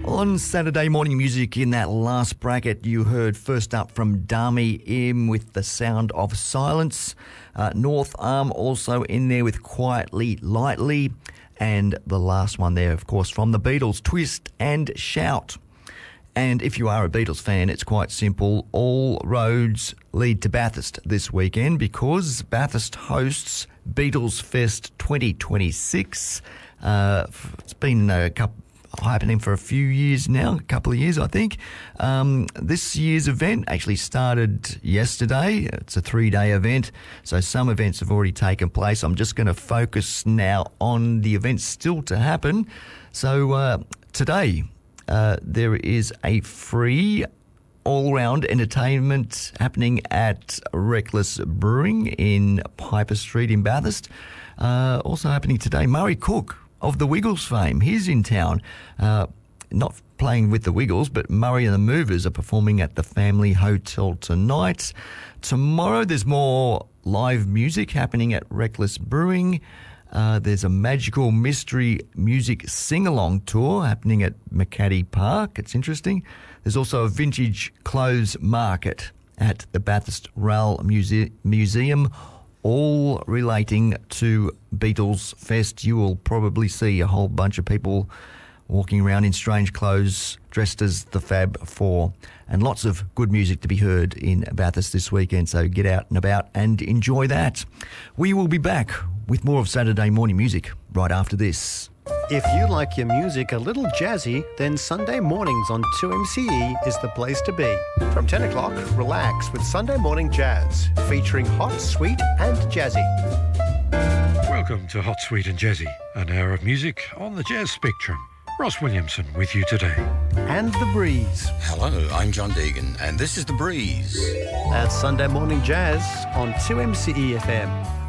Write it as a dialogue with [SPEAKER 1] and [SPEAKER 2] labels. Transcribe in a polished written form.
[SPEAKER 1] On Saturday morning music, in that last bracket, you heard first up from Dami Im with The Sound of Silence. North Arm also in there with Quietly Lightly. And the last one there, of course, from the Beatles, Twist and Shout. And if you are a Beatles fan, it's quite simple. All roads lead to Bathurst this weekend because Bathurst hosts Beatles Fest 2026. It's been happening for a few years now, a couple of years, I think. This year's event actually started yesterday. It's a 3-day event, so some events have already taken place. I'm just going to focus now on the events still to happen. So today, there is a free all-round entertainment happening at Reckless Brewing in Piper Street in Bathurst. Also happening today, Murray Cook of the Wiggles fame. He's in town, not playing with the Wiggles, but Murray and the Movers are performing at the Family Hotel tonight. Tomorrow there's more live music happening at Reckless Brewing. There's a Magical Mystery Music Sing-Along Tour happening at McCaddy Park. It's interesting. There's also a vintage clothes market at the Bathurst Rail Museum, all relating to Beatles Fest. You will probably see a whole bunch of people walking around in strange clothes dressed as the Fab Four, and lots of good music to be heard in Bathurst this weekend, so get out and about and enjoy that. We will be back with more of Saturday morning music right after this.
[SPEAKER 2] If you like your music a little jazzy, then Sunday mornings on 2MCE is the place to be. From 10 o'clock, relax with Sunday Morning Jazz, featuring hot, sweet and jazzy.
[SPEAKER 3] Welcome to Hot, Sweet and Jazzy, an hour of music on the jazz spectrum. Ross Williamson with you today.
[SPEAKER 2] And The Breeze.
[SPEAKER 4] Hello, I'm John Deegan, and this is The Breeze.
[SPEAKER 2] That's Sunday Morning Jazz on 2MCE FM.